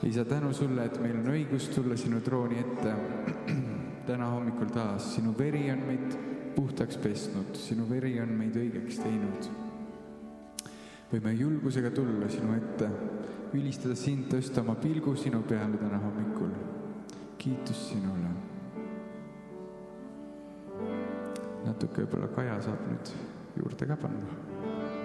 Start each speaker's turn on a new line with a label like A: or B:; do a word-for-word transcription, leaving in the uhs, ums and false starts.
A: isa, tänu sulle, et meil on õigus tulla sinu trooni ette täna hommikul taas. Sinu veri on meid puhtaks pesnud, sinu veri on meid õigeks teinud. Võime julgusega tulla sinu ette, ülistada sind, tõsta oma pilgu sinu peale täna hommikul. Kiitus sinule. Natuke võib-olla Kaja saab nüüd juurde ka panna.